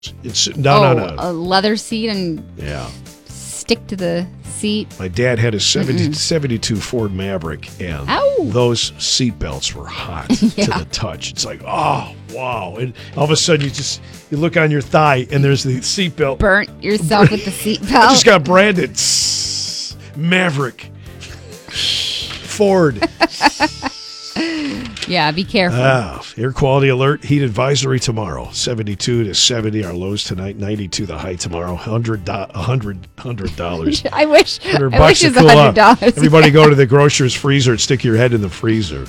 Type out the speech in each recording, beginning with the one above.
It's no. A leather seat and stick to the seat. My dad had a 72 Ford Maverick, and those seat belts were hot to the touch. It's like, oh, wow. And all of a sudden, you look on your thigh, and there's the seat belt. Burnt yourself with the seat belt. I just got branded Maverick. Ford. Yeah, be careful. Air quality alert, heat advisory tomorrow. 72 to 70, our lows tonight. 92 the high tomorrow. $100. I wish $100 it's to cool off. $100. Everybody go to the grocer's freezer and stick your head in the freezer.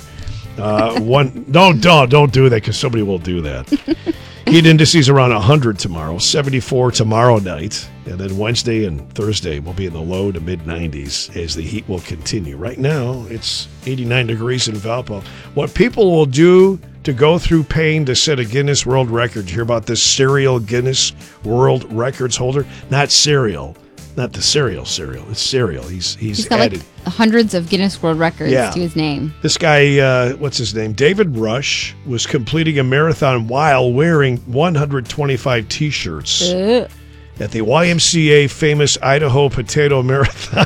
Don't do that, because somebody will do that. Heat indices around 100 tomorrow. 74 tomorrow night. And then Wednesday and Thursday will be in the low to mid-90s as the heat will continue. Right now, it's 89 degrees in Valpo. What people will do to go through pain to set a Guinness World Record. You hear about this serial Guinness World Records holder? Not cereal. Not the cereal. It's cereal. He's got added hundreds of Guinness World Records to his name. This guy, what's his name? David Rush was completing a marathon while wearing 125 T-shirts at the YMCA famous Idaho Potato Marathon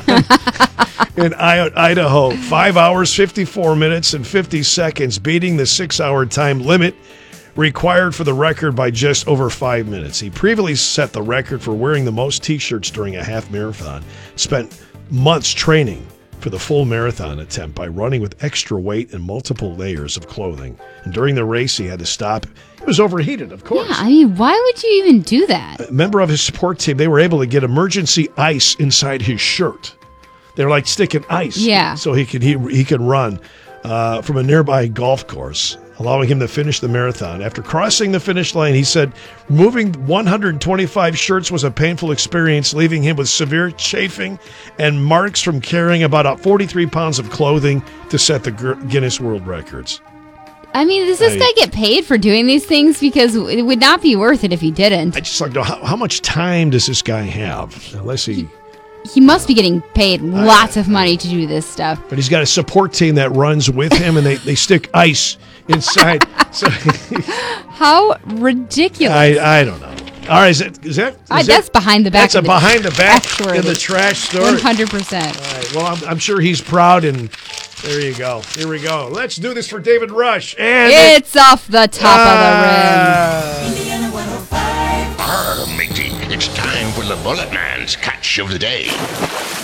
in Idaho. 5 hours, 54 minutes, and 50 seconds, beating the 6-hour time limit required for the record by just over 5 minutes. He previously set the record for wearing the most T-shirts during a half marathon. Spent months training for the full marathon attempt by running with extra weight and multiple layers of clothing. And during the race, he had to stop. It was overheated, of course. Yeah, I mean, why would you even do that? A member of his support team, they were able to get emergency ice inside his shirt. They're like sticking ice, so he can run from a nearby golf course, allowing him to finish the marathon. After crossing the finish line, he said moving 125 shirts was a painful experience, leaving him with severe chafing and marks from carrying about 43 pounds of clothing to set the Guinness World Records. I mean, does this guy get paid for doing these things? Because it would not be worth it if he didn't. I just like to know, how much time does this guy have? Unless he must be getting paid lots of money to do this stuff. But he's got a support team that runs with him, and they stick ice inside. So how ridiculous! I don't know. All right, is that that's behind the back? That's behind the back in the trash store. 100%. All right. Well, I'm sure he's proud, and there you go. Here we go. Let's do this for David Rush. And it's off the top of the rim. Indiana 105. Matey, it's time for the Bullet Man's Catch of the Day.